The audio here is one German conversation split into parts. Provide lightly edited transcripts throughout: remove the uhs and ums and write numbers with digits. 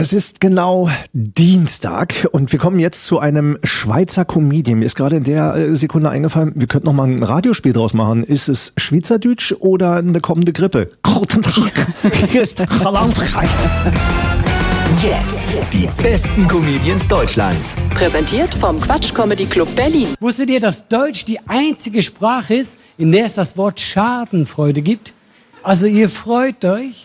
Es ist genau Dienstag und wir kommen jetzt zu einem Schweizer Comedian. Mir ist gerade in der Sekunde eingefallen, wir könnten noch mal ein Radiospiel draus machen. Ist es Schweizerdeutsch oder eine kommende Grippe? Guten Tag, hier ist Frankreich. Jetzt die besten Comedians Deutschlands. Präsentiert vom Quatsch Comedy Club Berlin. Wusstet ihr, dass Deutsch die einzige Sprache ist, in der es das Wort Schadenfreude gibt? Also ihr freut euch,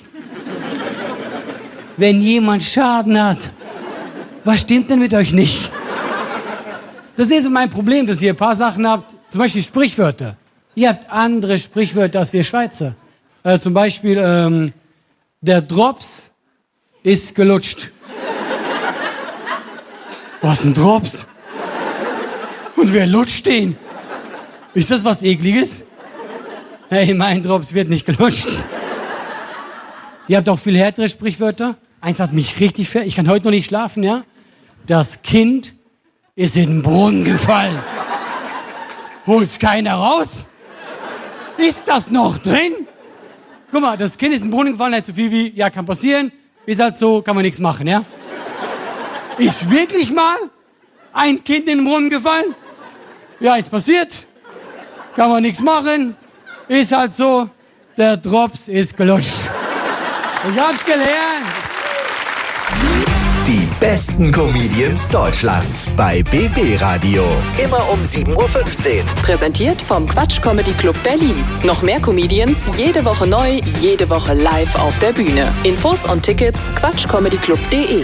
wenn jemand Schaden hat. Was stimmt denn mit euch nicht? Das ist mein Problem, dass ihr ein paar Sachen habt, zum Beispiel Sprichwörter. Ihr habt andere Sprichwörter als wir Schweizer. Zum Beispiel, der Drops ist gelutscht. Was, ein Drops? Und wer lutscht den? Ist das was Ekliges? Hey, mein Drops wird nicht gelutscht. Ihr habt auch viel härtere Sprichwörter. Eins hat mich richtig ich kann heute noch nicht schlafen, ja? Das Kind ist in den Brunnen gefallen. Holt's keiner raus? Ist das noch drin? Guck mal, das Kind ist in den Brunnen gefallen, heißt so viel wie, ja, kann passieren. Ist halt so, kann man nichts machen, ja? Ist wirklich mal ein Kind in den Brunnen gefallen? Ja, ist passiert. Kann man nichts machen. Ist halt so, der Drops ist gelutscht. Ich hab's gelernt. Die besten Comedians Deutschlands bei BB Radio. Immer um 7.15 Uhr. Präsentiert vom Quatsch Comedy Club Berlin. Noch mehr Comedians, jede Woche neu, jede Woche live auf der Bühne. Infos und Tickets quatschcomedyclub.de.